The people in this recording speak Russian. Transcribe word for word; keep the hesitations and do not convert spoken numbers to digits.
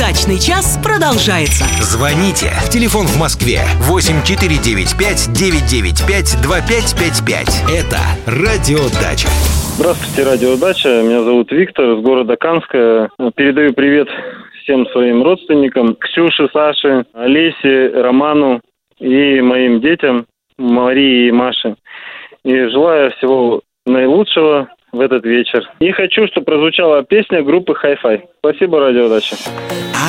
Удачный час продолжается. Звоните. Телефон в Москве восемь четыре девять пять девять девять пять два пять пять пять. Это Радиодача. Здравствуйте, Радиодача. Меня зовут Виктор из города Канска. Передаю привет всем своим родственникам. Ксюше, Саше, Олесе, Роману и моим детям, Марии и Маше. И желаю всего наилучшего в этот вечер. И хочу, чтобы прозвучала песня группы Hi-Fi. Спасибо, Радиодача.